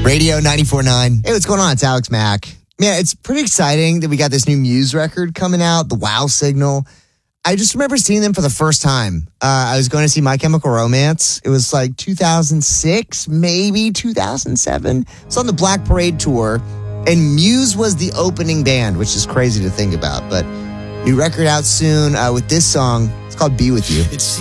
Radio 94.9. Hey, what's going on? It's Alex Mack. Man, it's pretty exciting that we got this new Muse record coming out, The Wow Signal. I just remember seeing them for the first time. I was going to see My Chemical Romance. It was like 2006, maybe 2007. It's on the Black Parade tour, and Muse was the opening band, which is crazy to think about. But new record out soon with this song. It's called Be With You.